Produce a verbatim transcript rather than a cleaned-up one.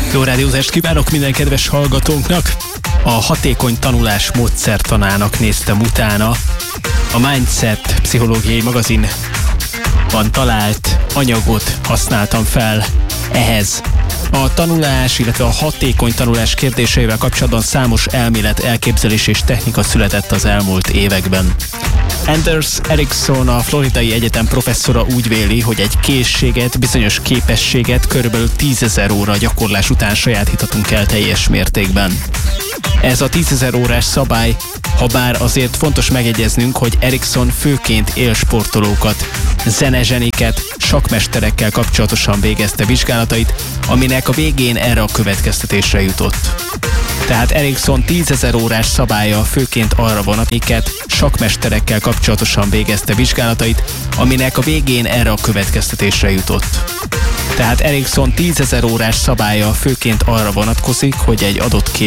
Jó rádiózást kívánok minden kedves hallgatónknak! A hatékony tanulás módszertanának néztem utána. A Mindset pszichológiai magazinban talált anyagot használtam fel ehhez. A tanulás, illetve a hatékony tanulás kérdéseivel kapcsolatban számos elmélet, elképzelés és technika született az elmúlt években. Anders Ericsson, a Floridai Egyetem professzora úgy véli, hogy egy készséget, bizonyos képességet körülbelül tízezer óra gyakorlás után sajátíthatunk el teljes mértékben. Ez a tízezer órás szabály, ha bár azért fontos megjegyeznünk, hogy Ericsson főként élsportolókat, zenezseniket, sakkmesterekkel kapcsolatosan végezte vizsgálatait, aminek a végén erre a következtetésre jutott. Tehát Ericsson tízezer órás szabálya főként arra van, akiket sakkmesterekkel kapcsolatosan végezte vizsgálatait, aminek a végén erre a következtetésre jutott. Tehát Ericsson tízezer órás szabálya főként arra vonatkozik, hogy egy adott